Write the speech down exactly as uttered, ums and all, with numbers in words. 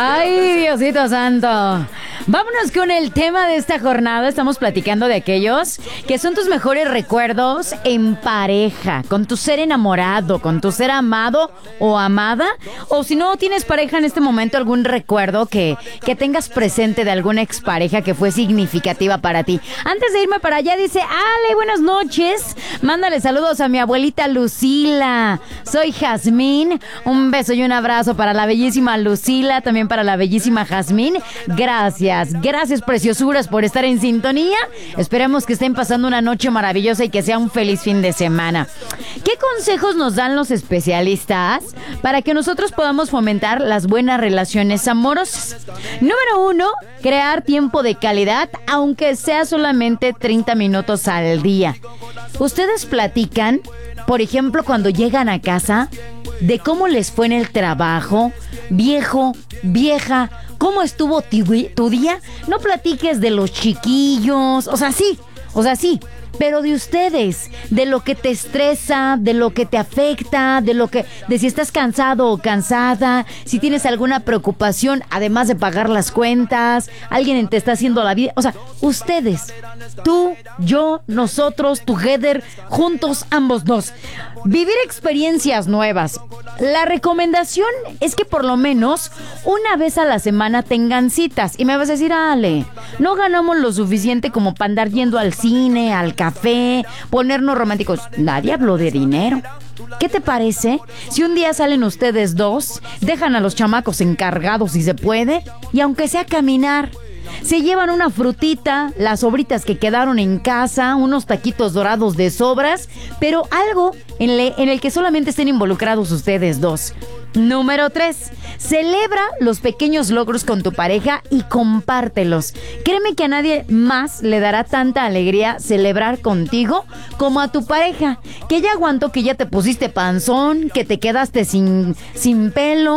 Ay, Diosito santo. Vámonos con el tema de esta jornada. Estamos platicando de aquellos que son tus mejores recuerdos en pareja, con tu ser enamorado, con tu ser amado o amada. O si no tienes pareja en este momento, algún recuerdo que, que tengas presente de alguna expareja que fue significativa para ti. Antes de irme para allá, dice Ale, buenas noches. Mándale saludos a mi abuelita Lucila. Soy Jazmín. Un beso y un abrazo para la bellísima Lucila, también para la bellísima Jazmín. Gracias. Gracias, preciosuras, por estar en sintonía. Esperemos que estén pasando una noche maravillosa y que sea un feliz fin de semana. ¿Qué consejos nos dan los especialistas para que nosotros podamos fomentar las buenas relaciones amorosas? Número uno, crear tiempo de calidad, aunque sea solamente treinta minutos al día. Ustedes platican, por ejemplo, cuando llegan a casa, de cómo les fue en el trabajo. Viejo, vieja, ¿cómo estuvo tu, tu día? No platiques de los chiquillos, o sea, sí, o sea, sí, pero de ustedes, de lo que te estresa, de lo que te afecta, de lo que, de si estás cansado o cansada, si tienes alguna preocupación, además de pagar las cuentas, alguien te está haciendo la vida, o sea, ustedes, tú, yo, nosotros, together, juntos, ambos dos. Vivir experiencias nuevas. La recomendación es que por lo menos una vez a la semana tengan citas. Y me vas a decir, Ale, no ganamos lo suficiente como para andar yendo al cine, al café, ponernos románticos. Nadie habló de dinero. ¿Qué te parece si un día salen ustedes dos, dejan a los chamacos encargados si se puede, y aunque sea caminar, se llevan una frutita, las sobritas que quedaron en casa, unos taquitos dorados de sobras, pero algo en, le, en el que solamente estén involucrados ustedes dos? Número tres, celebra los pequeños logros con tu pareja y compártelos. Créeme que a nadie más le dará tanta alegría celebrar contigo como a tu pareja, que ya aguantó que ya te pusiste panzón, que te quedaste sin, sin pelo,